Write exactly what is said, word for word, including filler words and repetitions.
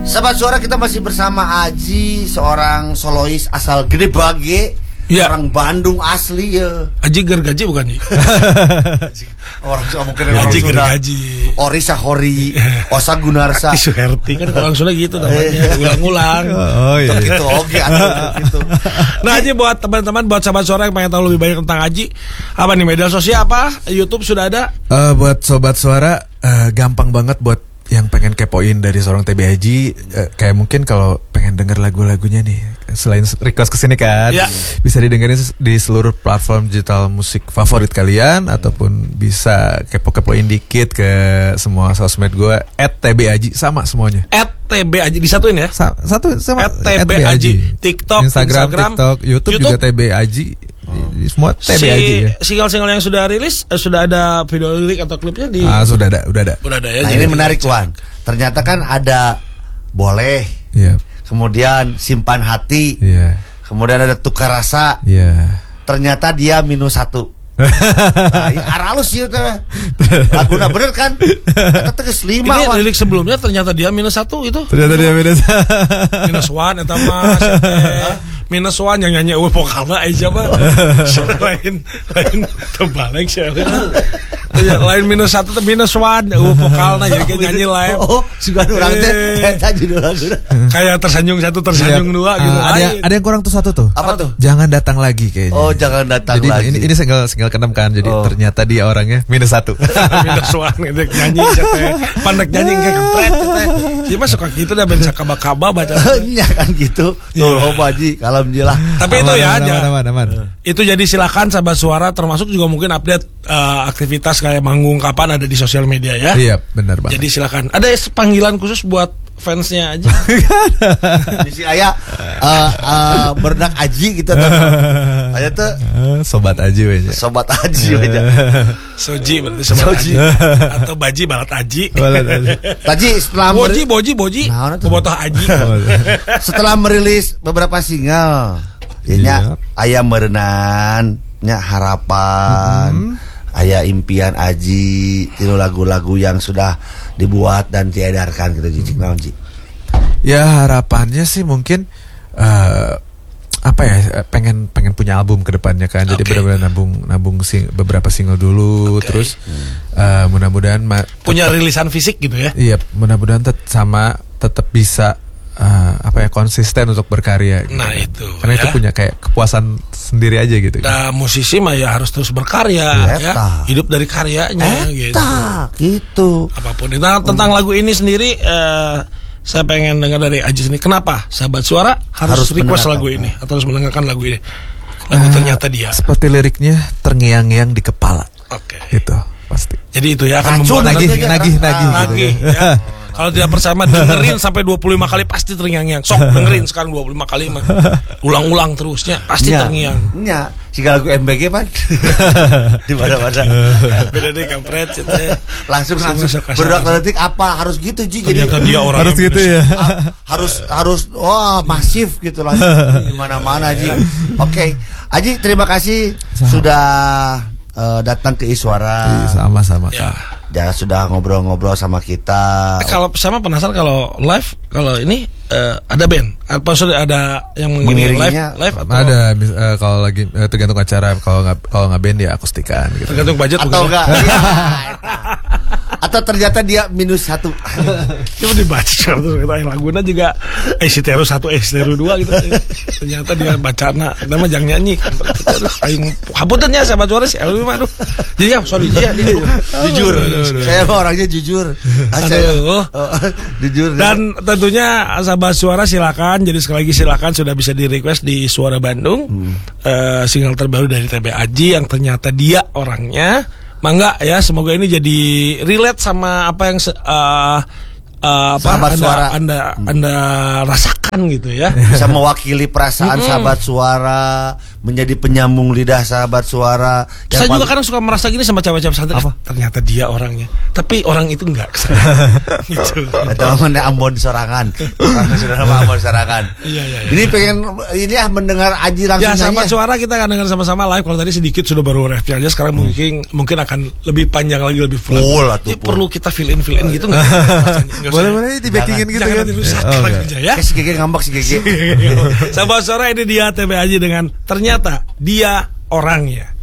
Sahabat Suara, kita masih bersama Aji, seorang solois asal Gede Bage, ya. Orang Bandung asli ya. Aji gergaji bukan nih? Orang mungkin orang Aji Sunda. gergaji. Ori Sahori, Osa Gunarsa. Suherti kan orang Sunda gitu namanya, ulang-ulang. Oh iya. Gitu oke gitu. Nah, Aji buat teman-teman, buat sahabat Suara yang pengen tahu lebih banyak tentang Aji, apa nih media sosial apa? YouTube sudah ada? Uh, buat sobat Suara, uh, gampang banget buat yang pengen kepoin dari seorang T B Aji, uh, kayak mungkin kalau pengen denger lagu-lagunya nih, selain request kesini kan, ya. Bisa didengerin di seluruh platform digital musik favorit kalian, ataupun bisa kepo-kepoin dikit ke semua sosmed gue at T B Aji, sama semuanya. At T B Aji disatuin ya? Sa- satu sama at T B Aji. TikTok, Instagram, Instagram, TikTok, YouTube, YouTube juga T B Aji. Semua T B Aji ya. Single-single yang sudah rilis, eh, sudah ada video lirik atau klipnya di? Ah, sudah ada, udah ada. Udah ada ya. Nah, ini menarik Wan. Ternyata kan ada boleh. Iya. Kemudian simpan hati. Iya. Kemudian ada tukar rasa. Iya. Ternyata dia minus satu. Nah, ya, aralus sih teh. Laguna bener kan? Kata tegas lima. Ini lirik sebelumnya ternyata dia minus satu itu. Ternyata dia minus. Minus one eta mah. Minus one yang nyanyi eueuh vokalna aja mah. Lain lain terbalik sih. Lain minus satu tapi minus one eueuh vokalna jadi nyanyi live. Oh, suka urang teh eta judul lagu. Kayak tersanjung satu tersanjung dua gitu. Ada ada yang kurang tuh satu tuh. Apa tuh? Jangan datang lagi kayaknya. Oh, jangan datang jadi, lagi. Ini ini single single keenam kan. Jadi oh. Ternyata dia orangnya minus satu. Minus one gitu nyanyi teh. Pandek nyanyi kayak kepret teh. Dia mah suka gitu dah ben sakaba-kaba baca. Iya kan gitu. Tuh oh Haji kalau alhamdulillah. Tapi aman, itu ya aman, aja. Aman, aman, aman. Itu jadi silakan sahabat Suara, termasuk juga mungkin update uh, aktivitas kayak manggung kapan ada di sosial media ya. Iya, benar banget. Jadi silakan. Ada panggilan khusus buat fansnya aja. Misi aya uh, uh, berdak Aji gitu tuh. Aya tuh sobat Aji we. Sobat Aji we. Soji berarti sobat Aji. Atau Baji balat Aji. Balat Aji. Taji setelah Boji Boji Boji. Nah, botoh Aji. Setelah merilis beberapa single, ya aya meureunnan nya harapan. Mm-hmm. Aya impian Aji, itu lagu-lagu yang sudah dibuat dan diedarkan gitu Cicik naon Ci? Ya harapannya sih mungkin uh, apa ya, pengen pengen punya album ke depannya kan. Jadi okay. benar-benar nabung nabung sing, beberapa single dulu, okay. Terus uh, mudah-mudahan ma- punya tetep, rilisan fisik gitu ya. Iya, mudah-mudahan tet- sama tetap bisa Uh, apa ya konsisten untuk berkarya gitu. Nah itu karena ya. Itu punya kayak kepuasan sendiri aja gitu. Nah musisi mah ya harus terus berkarya ya, ya. Hidup dari karyanya gitu. Gitu apapun itu. Nah, tentang lagu ini sendiri uh, saya pengen dengar dari Aji sendiri, kenapa sahabat Suara harus, harus request lagu ini atau harus mendengarkan lagu ini. Lagu uh, ternyata dia seperti liriknya terngiang-ngiang di kepala. Oke okay. Itu pasti. Jadi itu ya akan membuat nagih nagih nagih nagih ya. Kalau tidak percaya dengerin sampai dua puluh lima kali pasti terngiang-ngiang. Sok dengerin sekarang dua puluh lima kali mah. Ulang-ulang terusnya pasti ya, terngiang. Nya, siga lagu M B G Pan. Di mana-mana. Beda deh kampret gitu. Langsung langsung berdak detik apa harus gitu Ji. Jadi dia orang harus gitu ya. Harus harus wah masif gitu langsung di mana-mana Ji. Oke. Okay. Aji terima kasih sama. Sudah uh, datang ke Iswara. Sama-sama ya. Ya sudah ngobrol-ngobrol sama kita. Eh, kalau sama penasaran kalau live, kalau ini uh, ada band apa sudah ada yang mengiringi live, live atau ada uh, kalau lagi uh, tergantung acara, kalau nggak kalau nggak band ya akustikan gitu. Tergantung budget atau enggak. Ya. Atau ternyata dia minus satu. Coba dibaca terus kita lagunya juga eh si Teru satu eh si Teru dua gitu. Ternyata dia bacana, nama jangan nyanyi. Aing hapuntennya sahabat Suara si Elwi mah aduh. Jadi ya sorry dia jujur. Saya orangnya jujur. Aduh. Jujur. Dan tentunya sahabat Suara silakan, jadi sekali lagi silakan sudah bisa di request di Suara Bandung. Hmm. Uh, single terbaru dari T B Aji yang ternyata dia orangnya. Mangga ya, semoga ini jadi relate sama apa yang uh, uh, apa anda, Suara. anda anda anda rasakan. merasakan gitu ya. Bisa mewakili perasaan sahabat suara, menjadi penyambung lidah sahabat suara. Saya juga kadang suka merasa gini sama cewek-cewek pesantren. Apa? Ternyata dia orangnya, tapi orang itu enggak. Gitu. Atau mana Ambon sorangan, orang sudah nama Ambon sorangan. Iya, iya, iya. Ini pengen ini ya mendengar Aji langsung Ya, nyanyi. sahabat suara kita akan dengar sama-sama live. Kalau tadi sedikit sudah baru ref aja, sekarang Hmm. mungkin mungkin akan lebih panjang lagi, lebih full. Full atuh, Ini full. perlu kita fill in fill in gitu nggak? Nggak usah. Boleh-boleh di backingin gitu Jangan kan. dirusak Oh, lagi enggak. aja ya. Kayak si Gege ngambek si Gege. Sahabat suara, ini dia T B Aji dengan ternyata dia orangnya.